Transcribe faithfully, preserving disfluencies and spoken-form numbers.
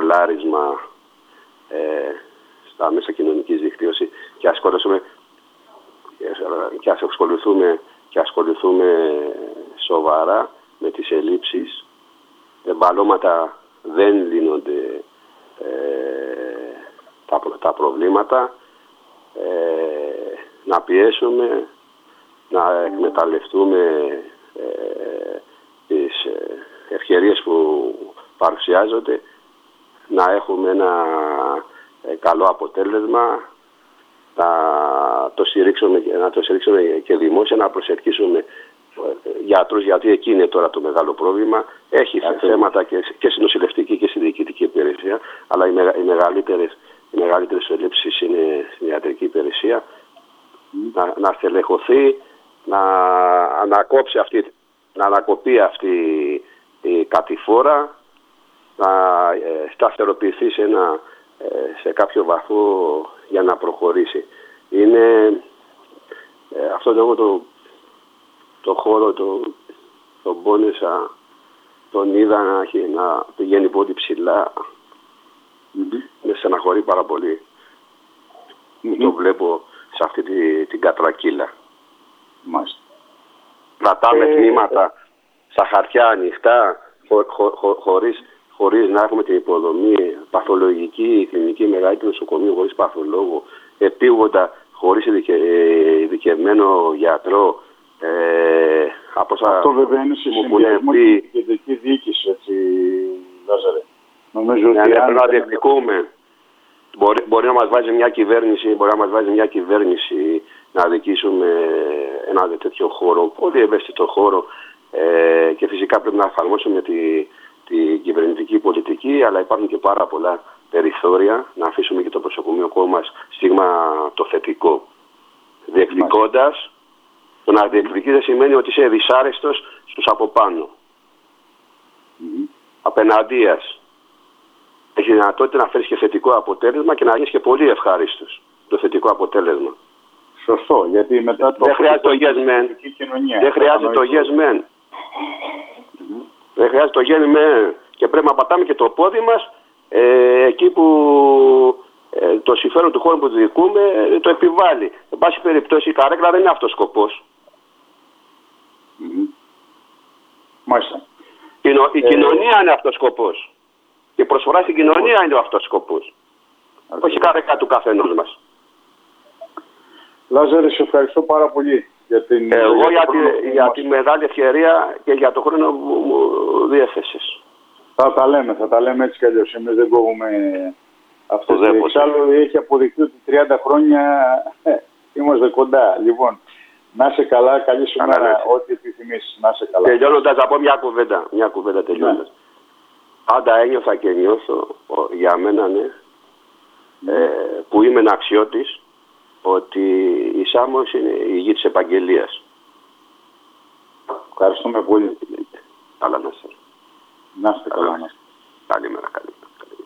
τρολάρισμα ε, στα μέσα κοινωνικής δικτύωσης και ασχοληθούμε και ασχοληθούμε και ασχοληθούμε σοβαρά με τις ελλείψεις. Εμπαλώματα δεν λύνονται ε, τα, τα προβλήματα. Ε, να πιέσουμε, να εκμεταλλευτούμε ε, τις ευκαιρίες που παρουσιάζονται, να έχουμε ένα ε, καλό αποτέλεσμα, να το στηρίξουμε, να το στηρίξουμε και δημόσια, να προσελκύσουμε γιατρούς, γιατί εκεί είναι τώρα το μεγάλο πρόβλημα. Έχει Άχι. θέματα και, και στη νοσηλευτική και στη διοικητική υπηρεσία, αλλά οι, μεγα, οι μεγαλύτερες οι μεγαλύτερες ελλείψεις είναι στην ιατρική υπηρεσία. Mm. Να, να στελεχωθεί, να ανακόψει αυτή, να ανακοπεί αυτή η κατηφόρα, να ε, σταθεροποιηθεί σε, ένα, ε, σε κάποιο βαθμό για να προχωρήσει. Είναι ε, αυτό το, το, το χώρο, το, τον πόνεσα, τον είδα να, να πηγαίνει πολύ ψηλά. Mm-hmm. Με στεναχωρεί πάρα πολύ. Mm-hmm. Το βλέπω σε αυτή τη, την κατρακύλα. Μάλιστα. Κρατάμε ε, τμήματα ε, στα χαρτιά ανοιχτά, χω, χω, χω, χωρίς, χωρίς να έχουμε την υποδομή, παθολογική, κλινική μεγαλύτερη νοσοκομείο χωρίς παθολόγο, επίγοντα χωρίς ειδικευμένο γιατρό. Ε, από Αυτό βέβαια είναι σε συνδυασμό με την κεντρική διοίκηση, έτσι, Λάζαρε. Νομίζω ναι, ότι πρέπει να διεκδικούμε. Μπορεί, μπορεί να μας βάζει μια κυβέρνηση, μπορεί να μας βάζει μια κυβέρνηση να δικήσουμε ένα τέτοιο χώρο, πολύ ευαίσθητο χώρο, ε, και φυσικά πρέπει να εφαρμόσουμε τη, τη κυβερνητική πολιτική, αλλά υπάρχουν και πάρα πολλά περιθώρια να αφήσουμε και το προσωπικό μας στίγμα το θετικό. Διεκδικώντας, το να διεκδικείς δεν σημαίνει ότι είσαι δυσάρεστος στους από πάνω. Mm-hmm. Απέναντίας. Έχει δυνατότητα να φέρεις και θετικό αποτέλεσμα και να γίνεις και πολύ ευχάριστος το θετικό αποτέλεσμα. Σωστό, γιατί μετά το... Δεν χρειάζεται το yes men. Δεν χρειάζεται το yes men. Mm-hmm. Δεν χρειάζεται το yes men. Και πρέπει να πατάμε και το πόδι μας ε, εκεί που ε, το συμφέρον του χώρου που διοικούμε ε, το επιβάλλει. Εν πάση περιπτώσει η καρέκλα δεν είναι αυτός ο σκοπός. Mm-hmm. Μάλιστα. Η, η ε... κοινωνία είναι αυτός ο σκοπός. Η προσφορά στην κοινωνία είναι αυτός ο σκοπός. Okay. Όχι καρέκλα του καθενός μας. Λάζαρε, σε ευχαριστώ πάρα πολύ για την... Εγώ για, για, τη, για τη μεγάλη ευκαιρία και για το χρόνο που μου διέθεσες. Θα τα λέμε, θα τα λέμε έτσι κι αλλιώς. Εμείς δεν κόβουμε αυτό. Εξάλλου έχει αποδειχθεί ότι τριάντα χρόνια ε, είμαστε κοντά. Λοιπόν, να είσαι καλά, καλή σου μέρα, ό,τι επιθυμείς, να είσαι καλά. Τελειώνοντας, θα πω μια κουβέντα, μια κουβέντα τελειώνοντας. Ναι. Πάντα ένιωθα και νιώθω, για μένα ναι, mm. ε, που είμαι αξιώτης, ότι η Σάμος είναι η γη της επαγγελίας. Ευχαριστούμε πολύ. Καλά να είστε. Να είστε καλά. Καλημέρα, καλή.